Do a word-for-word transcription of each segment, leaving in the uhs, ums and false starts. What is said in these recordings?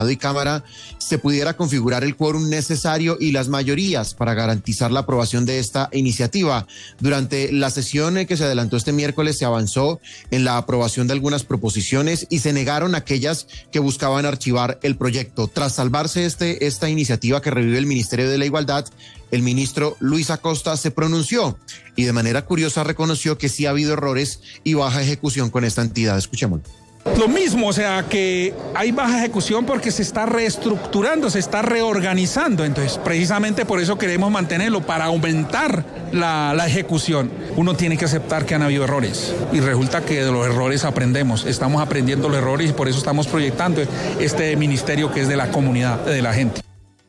y Cámara se pudiera configurar el quórum necesario y las mayorías para garantizar la aprobación de esta iniciativa. Durante la sesión que se adelantó este miércoles se avanzó en la aprobación de algunas proposiciones y se negaron aquellas que buscaban archivar el proyecto. Tras salvarse este, esta iniciativa que revive el Ministerio de la Igualdad, el ministro Luis Acosta se pronunció y de manera curiosa reconoció que sí ha habido errores y baja ejecución con esta entidad. Escuchémoslo. Lo mismo, o sea, que hay baja ejecución porque se está reestructurando, se está reorganizando. Entonces, precisamente por eso queremos mantenerlo, para aumentar la, la ejecución. Uno tiene que aceptar que han habido errores y resulta que de los errores aprendemos. Estamos aprendiendo los errores y por eso estamos proyectando este ministerio que es de la comunidad, de la gente.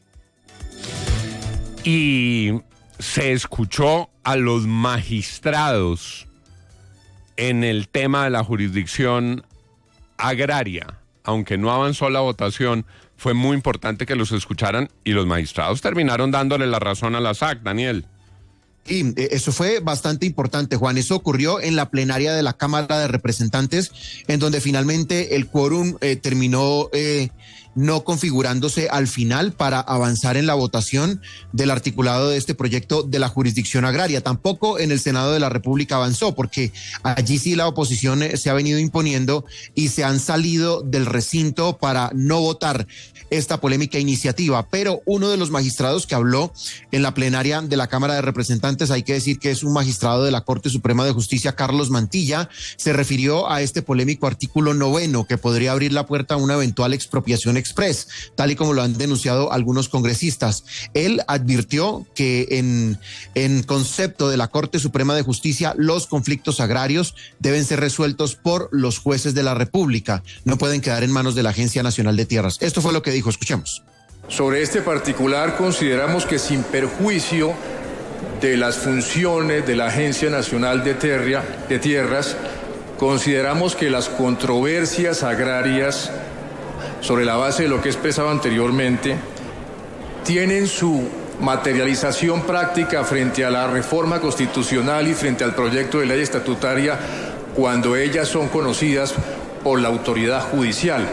Y se escuchó a los magistrados en el tema de la jurisdicción agraria. Aunque no avanzó la votación, fue muy importante que los escucharan y los magistrados terminaron dándole la razón a la S A C, Daniel. Y eso fue bastante importante, Juan. Eso ocurrió en la plenaria de la Cámara de Representantes, en donde finalmente el quórum eh, terminó eh, no configurándose al final para avanzar en la votación del articulado de este proyecto de la jurisdicción agraria. Tampoco en el Senado de la República avanzó, porque allí sí la oposición eh, se ha venido imponiendo y se han salido del recinto para no votar esta polémica iniciativa. Pero uno de los magistrados que habló en la plenaria de la Cámara de Representantes, hay que decir que es un magistrado de la Corte Suprema de Justicia, Carlos Mantilla, se refirió a este polémico artículo noveno que podría abrir la puerta a una eventual expropiación express, tal y como lo han denunciado algunos congresistas. Él advirtió que en, en concepto de la Corte Suprema de Justicia, los conflictos agrarios deben ser resueltos por los jueces de la República, no pueden quedar en manos de la Agencia Nacional de Tierras. Esto fue lo que dijo, escuchemos. Sobre este particular consideramos que sin perjuicio de las funciones de la Agencia Nacional de, Terria, de Tierras, consideramos que las controversias agrarias, sobre la base de lo que he expresado anteriormente, tienen su materialización práctica frente a la reforma constitucional y frente al proyecto de ley estatutaria cuando ellas son conocidas por la autoridad judicial.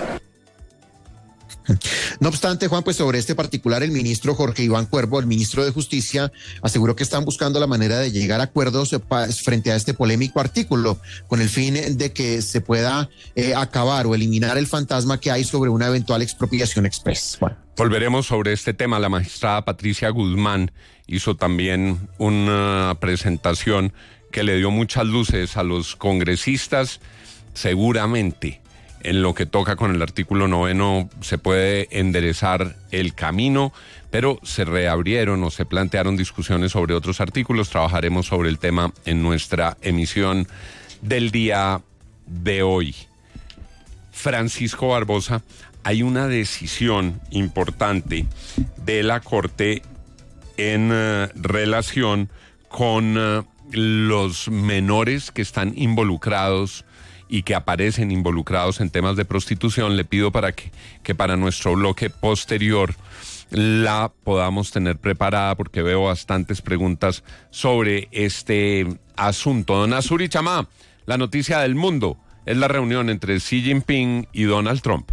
No obstante, Juan, pues sobre este particular, el ministro Jorge Iván Cuervo, el ministro de Justicia, aseguró que están buscando la manera de llegar a acuerdos frente a este polémico artículo, con el fin de que se pueda eh, acabar o eliminar el fantasma que hay sobre una eventual expropiación express. Bueno. Volveremos sobre este tema. La magistrada Patricia Guzmán hizo también una presentación que le dio muchas luces a los congresistas. Seguramente en lo que toca con el artículo noveno se puede enderezar el camino, pero se reabrieron o se plantearon discusiones sobre otros artículos. Trabajaremos sobre el tema en nuestra emisión del día de hoy. Francisco Barbosa, hay una decisión importante de la Corte en uh, relación con uh, los menores que están involucrados y que aparecen involucrados en temas de prostitución. Le pido para que, que para nuestro bloque posterior la podamos tener preparada, porque veo bastantes preguntas sobre este asunto. Don Azuri Chamá, la noticia del mundo es la reunión entre Xi Jinping y Donald Trump.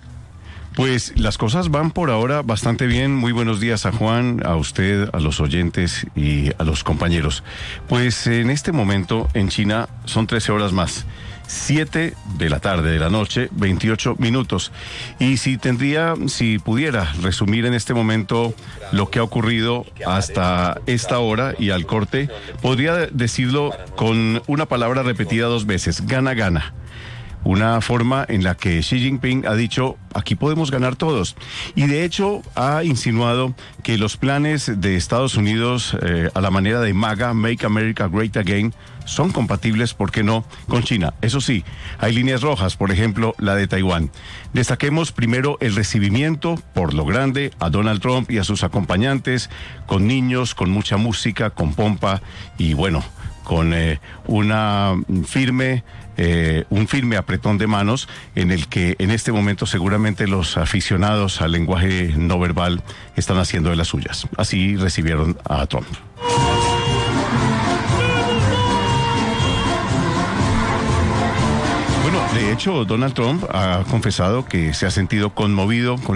Pues las cosas van por ahora bastante bien. Muy buenos días a Juan, a usted, a los oyentes y a los compañeros. Pues en este momento en China son trece horas más. siete de la tarde de la noche, veintiocho minutos. Y si tendría, si pudiera resumir en este momento lo que ha ocurrido hasta esta hora y al corte, podría decirlo con una palabra repetida dos veces: gana, gana. Una forma en la que Xi Jinping ha dicho, aquí podemos ganar todos. Y de hecho ha insinuado que los planes de Estados Unidos eh, a la manera de MAGA, Make America Great Again, son compatibles, ¿por qué no?, con China. Eso sí, hay líneas rojas, por ejemplo, la de Taiwán. Destaquemos primero el recibimiento, por lo grande, a Donald Trump y a sus acompañantes, con niños, con mucha música, con pompa y, bueno, con eh, una firme... Eh, un firme apretón de manos en el que en este momento seguramente los aficionados al lenguaje no verbal están haciendo de las suyas. Así recibieron a Trump. De hecho, Donald Trump ha confesado que se ha sentido conmovido con